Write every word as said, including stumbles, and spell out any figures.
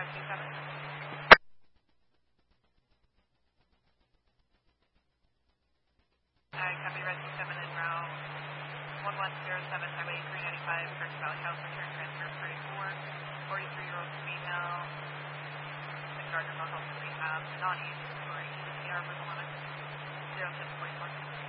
Rescue seven. I copy Rescue seven en route one one zero seven Highway three ninety-five, First Valley House, return transfer forty-four, forty-three-year-old female, in Gardner Health Rehab, non-age, for E C R for zero six forty-four.